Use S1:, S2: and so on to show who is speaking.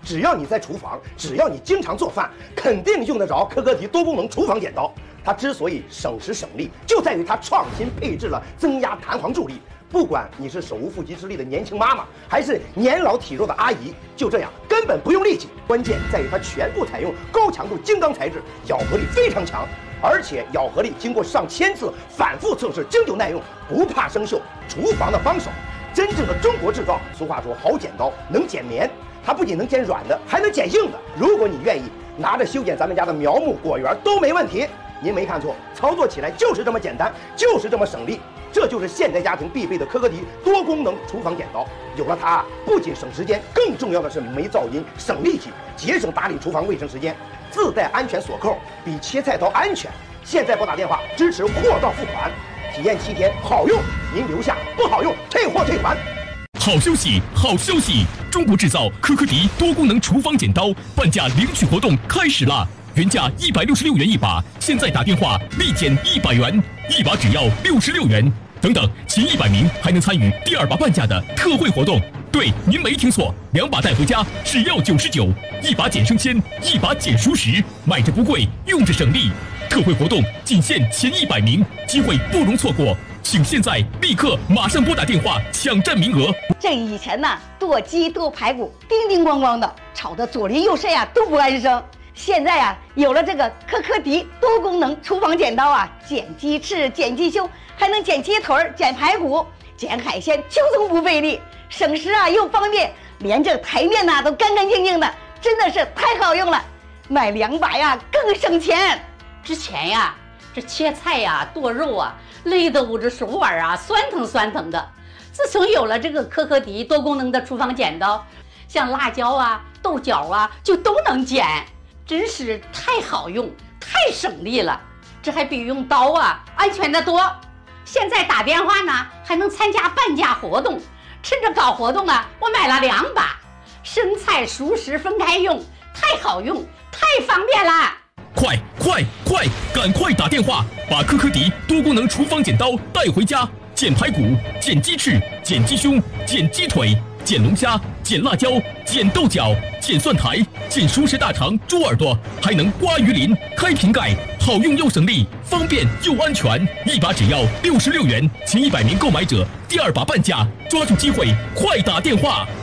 S1: 只要你在厨房，只要你经常做饭，肯定用得着科科迪多功能厨房剪刀。它之所以省时省力，就在于它创新配置了增压弹簧助力。不管你是手无缚鸡之力的年轻妈妈，还是年老体弱的阿姨，就这样根本不用力气。关键在于它全部采用高强度精钢材质，咬合力非常强，而且咬合力经过上千次反复测试，经久耐用，不怕生锈。厨房的帮手，真正的中国制造。俗话说，好剪刀能剪棉，它不仅能剪软的，还能剪硬的。如果你愿意，拿着修剪咱们家的苗木、果园都没问题。您没看错，操作起来就是这么简单，就是这么省力。这就是现代家庭必备的科科迪多功能厨房剪刀。有了它，不仅省时间，更重要的是没噪音、省力气，节省打理厨房卫生时间。自带安全锁扣，比切菜刀安全。现在拨打电话，支持货到付款，体验7天，好用您留下，不好用退货退款。
S2: 好消息，好消息！中国制造科科迪多功能厨房剪刀半价领取活动开始啦！原价166元一把，现在打电话立减100元，一把只要66元。等等，前100名还能参与第2把半价的特惠活动。对，您没听错，2把带回家只要99，一把减生鲜，一把减熟食，买着不贵，用着省力。特惠活动仅限前100名，机会不容错过，请现在立刻马上拨打电话抢占名额。
S3: 这以前呢，剁鸡剁排骨，叮叮咣咣的，吵得左邻右舍呀都不安生。现在呀，有了这个科科迪多功能厨房剪刀啊，剪鸡翅、剪鸡胸，还能剪鸡腿、剪排骨、剪海鲜，轻松不费力，省时啊又方便，连这台面呐都干干净净的，真的是太好用了。买2把呀更省钱。
S4: 之前呀，这切菜呀、剁肉啊，累得我这手腕啊酸疼酸疼的。自从有了这个科科迪多功能的厨房剪刀，像辣椒啊、豆角啊，就都能剪。真是太好用，太省力了，这还比用刀啊安全得多。现在打电话呢，还能参加半价活动。趁着搞活动啊，我买了2把，生菜熟食分开用，太好用，太方便了。
S2: 快，赶快打电话，把科科迪多功能厨房剪刀带回家，剪排骨、剪鸡翅、剪鸡胸、剪鸡腿、剪龙虾、剪辣椒、剪豆角、剪蒜苔、剪熟食大肠、猪耳朵，还能刮鱼鳞、开瓶盖，好用又省力，方便又安全。一把只要66元，前100名购买者第2把半价，抓住机会，快打电话！